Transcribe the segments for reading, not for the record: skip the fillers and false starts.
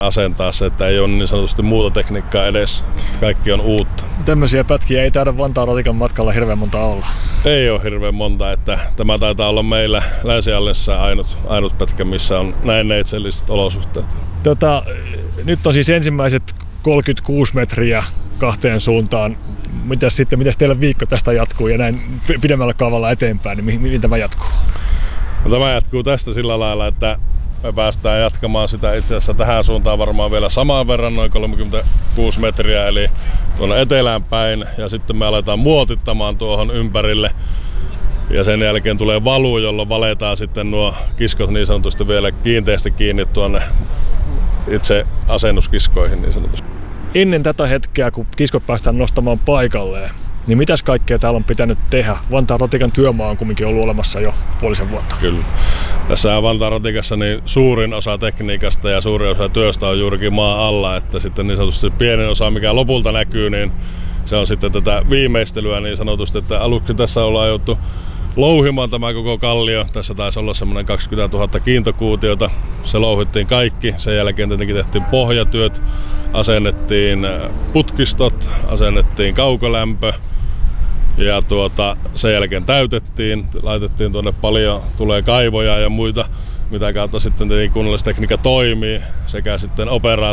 asentaa se, että ei ole niin sanotusti muuta tekniikkaa edes. Kaikki on uutta. Tämmöisiä pätkiä ei taida Vantaan ratikan matkalla hirveän monta olla. Ei ole hirveän monta, että tämä taitaa olla meillä Länsi-Alliassa ainut pätkä, missä on näin neitselliset olosuhteet. Nyt on siis ensimmäiset 36 metriä kahteen suuntaan. Mitäs teillä viikko tästä jatkuu ja näin pidemmällä kaavalla eteenpäin, niin mihin tämä jatkuu? No, tämä jatkuu tästä sillä lailla, että me päästään jatkamaan sitä itse asiassa tähän suuntaan varmaan vielä saman verran, noin 36 metriä, eli tuonne etelään päin, ja sitten me aletaan muotittamaan tuohon ympärille. Ja sen jälkeen tulee valu, jolloin valetaan sitten nuo kiskot niin sanotusti vielä kiinteästi kiinni tuonne itse asennuskiskoihin niin sanotusti. Ennen tätä hetkeä, kun kiskot päästään nostamaan paikalleen, niin mitäs kaikkea täällä on pitänyt tehdä? Vantaan ratikan työmaa on kumminkin ollut olemassa jo puolisen vuotta. Kyllä. Tässä Vantaan ratikassa niin suurin osa tekniikasta ja suurin osa työstä on juurikin maan alla, että sitten niin sanotusti pienin osa, mikä lopulta näkyy, niin se on sitten tätä viimeistelyä niin sanotusti, että aluksi tässä ollaan jouduttu louhimaan tämä koko kallio. Tässä taisi olla semmoinen 20 000 kiintokuutiota. Se louhittiin kaikki. Sen jälkeen tietenkin tehtiin pohjatyöt, asennettiin putkistot, asennettiin kaukolämpö ja sen jälkeen täytettiin. Laitettiin tuonne paljon, tulee kaivoja ja muita, mitä kautta sitten tietenkin kunnallistekniikka toimii, sekä sitten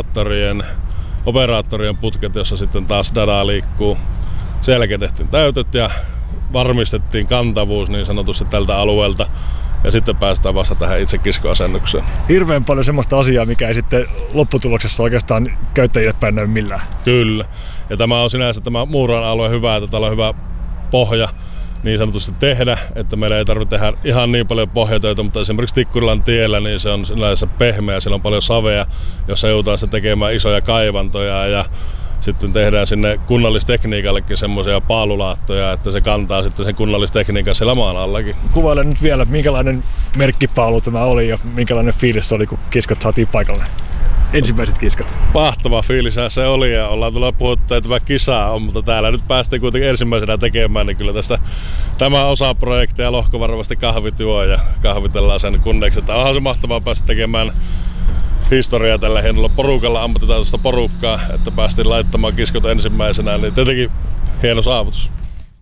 operaattorien putket, jossa sitten taas data liikkuu. Sen jälkeen tehtiin täytöt ja varmistettiin kantavuus niin sanotusti tältä alueelta ja sitten päästään vasta tähän itse kiskoasennukseen. Hirveän paljon semmoista asiaa, mikä ei sitten lopputuloksessa oikeastaan käyttäjille päin näy millään. Kyllä. Ja tämä on sinänsä tämä Muuran alue hyvä, että täällä on hyvä pohja niin sanotusti tehdä, että meidän ei tarvitse tehdä ihan niin paljon pohjatöitä, mutta esimerkiksi Tikkurilan tiellä niin se on sinänsä pehmeä, siellä on paljon savea, jossa joudutaan sitten tekemään isoja kaivantoja ja sitten tehdään sinne kunnallistekniikallekin semmoisia paalulaattoja, että se kantaa sitten sen kunnallistekniikan siellä maan allakin. Kuvaile nyt vielä, minkälainen merkkipaalu tämä oli ja minkälainen fiilis oli, kun kiskot saatiin paikalle. Ensimmäiset kiskat. Mahtava fiilis se oli ja ollaan tullut puhuttu, että tämä kisaa on, mutta täällä nyt päästiin kuitenkin ensimmäisenä tekemään, niin kyllä tästä tämä osa projekteja lohko varmasti kahvituo ja kahvitellaan sen kunneeksi, että onhan se mahtavaa päästä tekemään historiaa tällä hienolla porukalla, ammattitaitoista porukkaa, että päästiin laittamaan kiskot ensimmäisenä, niin tietenkin hieno saavutus.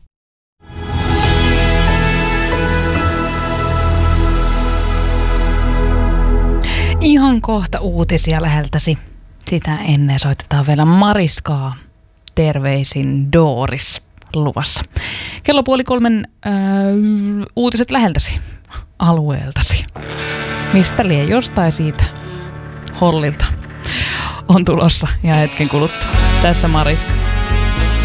Ihan kohta uutisia läheltäsi. Sitä ennen soitetaan vielä Mariskaa. Terveisin Doris luvassa. Kello 2:30 uutiset läheltäsi, alueeltasi. Mistä lie jostain siitä Hollilta on tulossa ja hetken kuluttua. Tässä Mariska.